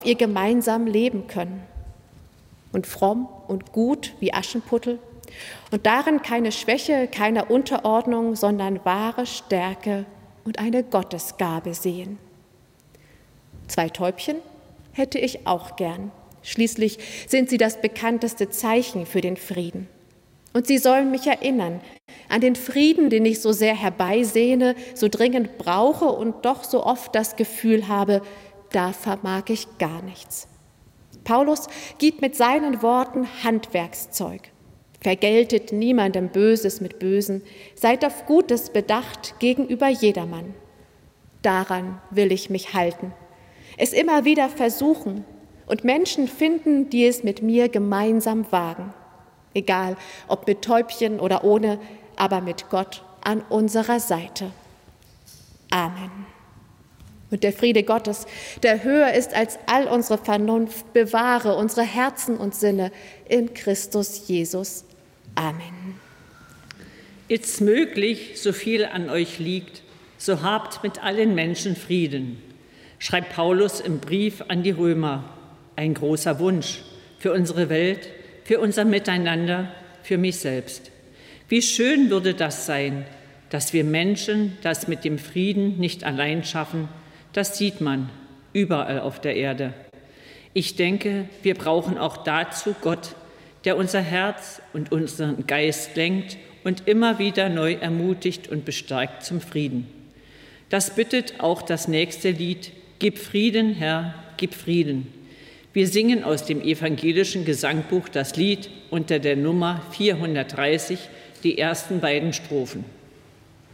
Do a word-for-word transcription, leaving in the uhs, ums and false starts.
ihr gemeinsam leben können. Und fromm und gut wie Aschenputtel. Und darin keine Schwäche, keine Unterordnung, sondern wahre Stärke und eine Gottesgabe sehen. Zwei Täubchen hätte ich auch gern. Schließlich sind sie das bekannteste Zeichen für den Frieden. Und sie sollen mich erinnern an den Frieden, den ich so sehr herbeisehne, so dringend brauche und doch so oft das Gefühl habe, da vermag ich gar nichts. Paulus gibt mit seinen Worten Handwerkszeug. Vergeltet niemandem Böses mit Bösen, seid auf Gutes bedacht gegenüber jedermann. Daran will ich mich halten, es immer wieder versuchen und Menschen finden, die es mit mir gemeinsam wagen. Egal, ob mit Täubchen oder ohne, aber mit Gott an unserer Seite. Amen. Und der Friede Gottes, der höher ist als all unsere Vernunft, bewahre unsere Herzen und Sinne in Christus Jesus. Amen. Ist möglich, so viel an euch liegt, so habt mit allen Menschen Frieden, schreibt Paulus im Brief an die Römer. Ein großer Wunsch für unsere Welt, für unser Miteinander, für mich selbst. Wie schön würde das sein, dass wir Menschen das mit dem Frieden nicht allein schaffen. Das sieht man überall auf der Erde. Ich denke, wir brauchen auch dazu Gott, der unser Herz und unseren Geist lenkt und immer wieder neu ermutigt und bestärkt zum Frieden. Das bittet auch das nächste Lied, Gib Frieden, Herr, gib Frieden. Wir singen aus dem evangelischen Gesangbuch das Lied unter der Nummer vierhundertdreißig, die ersten beiden Strophen.